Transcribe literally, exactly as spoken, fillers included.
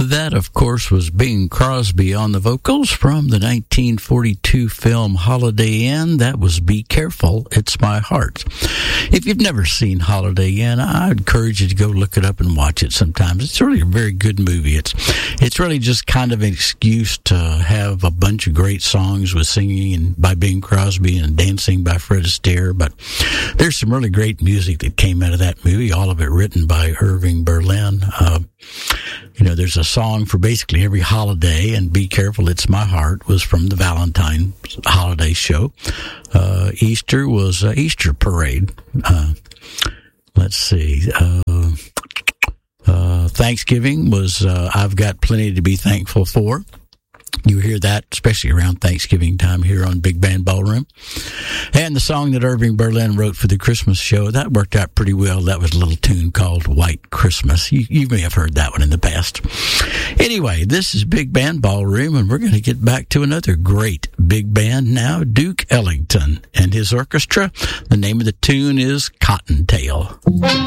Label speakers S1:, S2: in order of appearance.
S1: That, of course, was Bing Crosby on the vocals from the nineteen forty-two film Holiday Inn. That was Be Careful, It's My Heart. If you've never seen Holiday Inn, I encourage you to go look it up and watch it sometimes. It's really a very good movie. It's it's really just kind of an excuse to have a bunch of great songs with singing and by Bing Crosby and dancing by Fred Astaire. But there's some really great music that came out of that movie, all of it written by Irving Berlin. Uh, you know, there's a song for basically every holiday, and Be Careful, It's My Heart was from the Valentine holiday show. Uh, Easter was uh, Easter Parade. Uh, let's see. Uh, uh, Thanksgiving was uh, I've Got Plenty to Be Thankful For. You hear that, especially around Thanksgiving time here on Big Band Ballroom. And the song that Irving Berlin wrote for the Christmas show, that worked out pretty well. That was a little tune called White Christmas. You, you may have heard that one in the past. Anyway, this is Big Band Ballroom, and we're going to get back to another great big band now, Duke Ellington and his orchestra. The name of the tune is Cottontail.